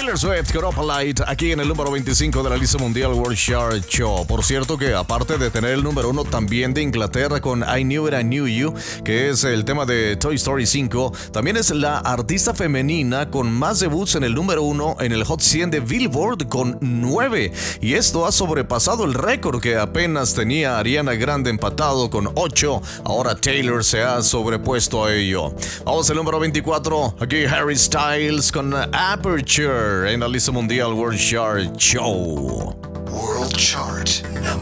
Taylor Swift con Opalite aquí en el número 25 de la lista mundial World Chart Show. Por cierto que aparte de tener el número 1 también de Inglaterra con I Knew It, I Knew You, que es el tema de Toy Story 5, también es la artista femenina con más debuts en el número 1 en el Hot 100 de Billboard con 9. Y esto ha sobrepasado el récord que apenas tenía Ariana Grande empatado con 8. Ahora Taylor se ha sobrepuesto a ello. Vamos al número 24, aquí Harry Styles con Aperture en la lista mundial World Chart Show. World Chart number